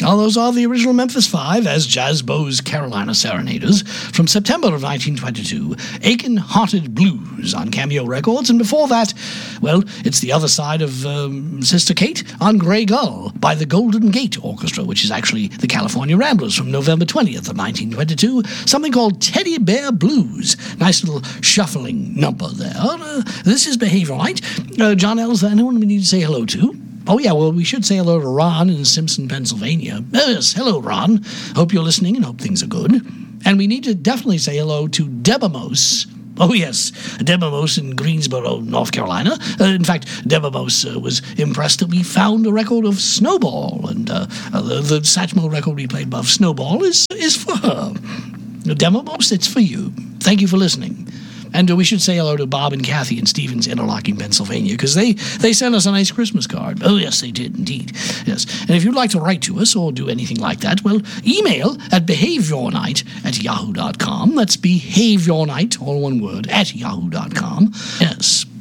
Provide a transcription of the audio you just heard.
Oh, those are the original Memphis Five as Jazzbo's Carolina Serenaders from September of 1922, Aching-Hearted Blues on Cameo Records, and before that, well, it's the other side of Sister Kate on Grey Gull by the Golden Gate Orchestra, which is actually the California Ramblers from November 20th of 1922, something called Teddy Bear Blues. Nice little shuffling number there. This is Behavior Night. John L., is there anyone we need to say hello to? Oh, yeah, well, we should say hello to Ron in Simpson, Pennsylvania. Yes, hello, Ron. Hope you're listening and hope things are good. And we need to definitely say hello to Debamos. Oh, yes, Debamos in Greensboro, North Carolina. In fact, Debamos was impressed that we found a record of Snowball, and the Satchmo record we played above Snowball is for her. Debamos, it's for you. Thank you for listening. And we should say hello to Bob and Kathy in Stevens, Interlocking, Pennsylvania, because they sent us a nice Christmas card. Oh, yes, they did, indeed. Yes. And if you'd like to write to us or do anything like that, well, email at behaviornight@yahoo.com. That's behaviornight, all one word, @yahoo.com. Yes.